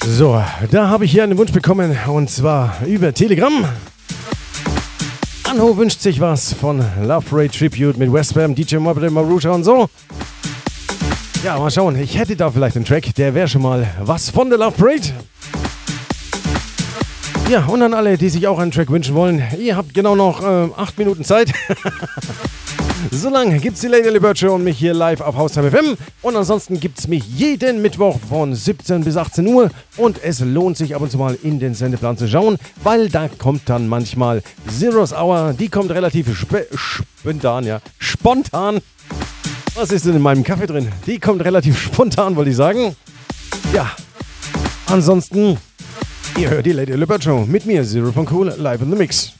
So, da habe ich hier einen Wunsch bekommen und zwar über Telegram. Anho wünscht sich was von Love Parade Tribute mit Westbam, DJ Morbid, Maruta und so. Ja, mal schauen, ich hätte da vielleicht einen Track, der wäre schon mal was von der Love Parade. Ja, und an alle, die sich auch einen Track wünschen wollen, ihr habt genau noch 8 Minuten Zeit. So lange gibt's die Lady Liberty Show und mich hier live auf Haustime FM. Und ansonsten gibt's mich jeden Mittwoch von 17 bis 18 Uhr. Und es lohnt sich ab und zu mal in den Sendeplan zu schauen, weil da kommt dann manchmal Zero's Hour. Die kommt relativ spontan, ja. Spontan. Was ist denn in meinem Kaffee drin? Die kommt relativ spontan, wollte ich sagen. Ja, ansonsten, ihr hört die Lady Liberty Show mit mir, Zero von Cool, live in the Mix.